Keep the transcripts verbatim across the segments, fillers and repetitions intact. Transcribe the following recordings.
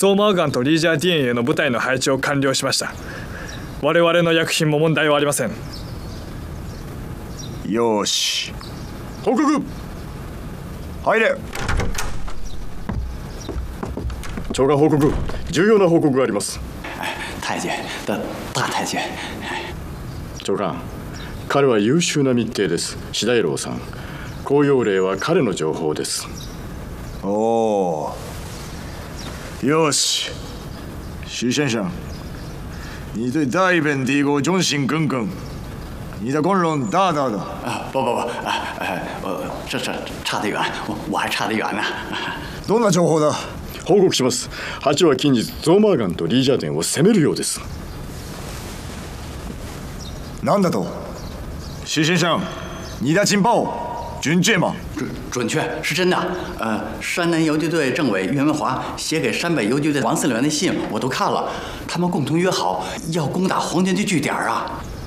ゾーマーガンとリージャーディエンへの部隊の配置を完了しました。我々の薬品も問題はありません。 よし、報告。入れ。 長官報告、重要な報告があります。 太监的大太监。 長官、彼は優秀な密偵です。志大郎さん。公用令は彼の情報です。 おお。よし，徐先生，你对大本帝国忠心耿耿，你的功劳大大的。 啊，不不不，啊，呃，这这差得远，我我还差得远呢。 どんな情報だ？ 報告します。ハチは近日ゾーマーガンとリージャーデンを攻めるようです。 なんだと？徐先生，你的情报准确吗？ 准准确是真的。呃，山南游击队政委岳文华写给山北游击队王司令员的信我都看了，他们共同约好要攻打皇军的据点啊。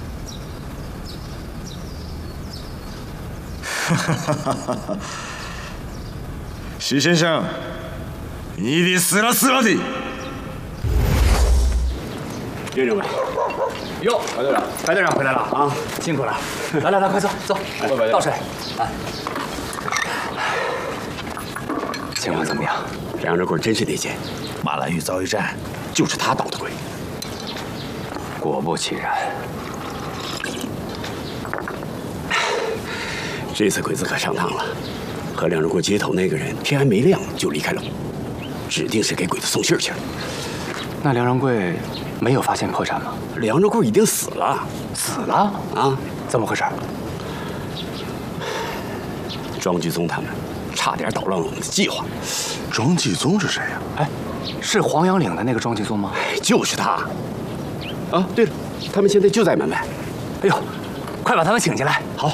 哈哈哈哈哈！徐先生，你得死了死了的！ 岳政委，哟，白队长，白队长回来了啊，辛苦了。来来来，快坐坐，倒水。来，情况怎么样？梁日贵真是内奸， 马兰峪遭遇战，就是他捣的鬼。 果不其然，这次鬼子可上当了。和梁日贵接头那个人，天还没亮就离开了，指定是给鬼子送信去了。 那梁仁贵没有发现破绽吗？ 梁日贵已经死了， 死了啊？ 怎么回事？ 庄继宗他们差点捣乱了我们的计划。 庄继宗是谁呀？ 哎，是黄杨岭的那个庄继宗吗？ 就是他。啊，对了，他们现在就在门外。 哎呦，快把他们请进来。 好。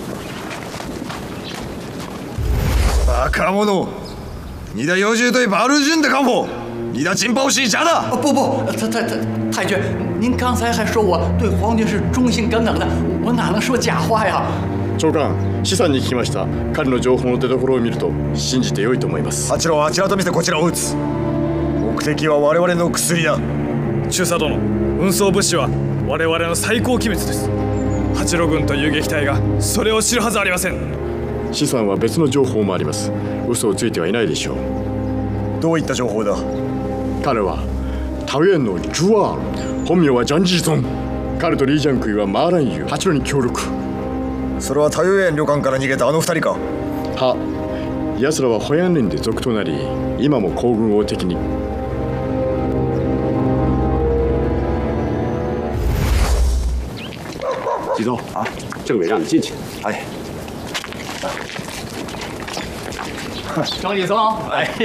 バカ者！你的游击队八路军的干部，你的情报是假的！ 哦不不，太太太太君，您刚才还说我对皇军是忠心耿耿的，我哪能说假话呀？ 長官、資産に聞きました。彼の情報の出所を見ると信じて良いと思います。 あちらはあちらと見てこちらを撃つ。目的は我々の薬だ。 中佐殿、運送物資は我々の最高機密です。八路軍という撃隊がそれを知るはずありません。 資産は別の情報もあります。嘘をついてはいないでしょう。 どういった情報だ？ 彼はタウェンのジュワール、本名はジャンジーゾン。彼とリージャンクイはマーランユー、八路に協力。 それはタユエン旅館から逃げたあの二人か？ は、奴らはホヤンリンで賊となり、今も皇軍を敵に。 季宗啊，政委让你进去。 哎。 庄继宗，哎。